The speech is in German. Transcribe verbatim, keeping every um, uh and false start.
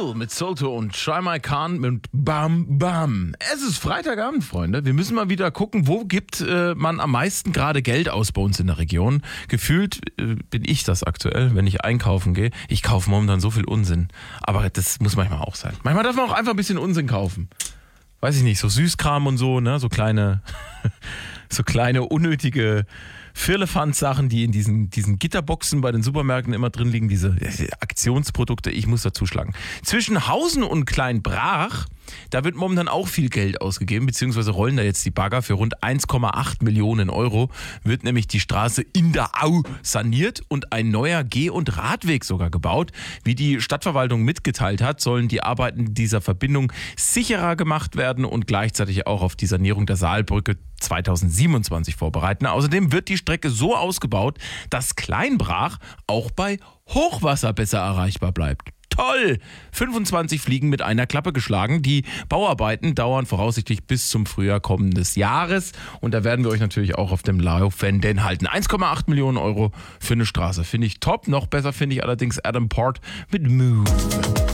Seal mit Solto und Try My Can mit Bam Bam. Es ist Freitagabend, Freunde. Wir müssen mal wieder gucken, wo gibt äh, man am meisten gerade Geld aus bei uns in der Region. Gefühlt äh, bin ich das aktuell, wenn ich einkaufen gehe. Ich kaufe momentan so viel Unsinn. Aber das muss manchmal auch sein. Manchmal darf man auch einfach ein bisschen Unsinn kaufen. Weiß ich nicht, so Süßkram und so, ne? So kleine, so kleine unnötige Firlefanz-Sachen, die in diesen, diesen Gitterboxen bei den Supermärkten immer drin liegen, diese Aktionsprodukte, ich muss dazu schlagen. Zwischen Hausen und Kleinbrach, da wird momentan auch viel Geld ausgegeben, beziehungsweise rollen da jetzt die Bagger für rund eins Komma acht Millionen Euro, wird nämlich die Straße in der Au saniert und ein neuer Geh- und Radweg sogar gebaut. Wie die Stadtverwaltung mitgeteilt hat, sollen die Arbeiten dieser Verbindung sicherer gemacht werden und gleichzeitig auch auf die Sanierung der Saalbrücke zweitausendsiebenundzwanzig vorbereiten. Außerdem wird die Strecke so ausgebaut, dass Kleinbrach auch bei Hochwasser besser erreichbar bleibt. Toll! fünfundzwanzig Fliegen mit einer Klappe geschlagen. Die Bauarbeiten dauern voraussichtlich bis zum Frühjahr kommendes Jahres. Und da werden wir euch natürlich auch auf dem Laufenden halten. eins Komma acht Millionen Euro für eine Straße. Finde ich top. Noch besser finde ich allerdings Adam Port mit Move.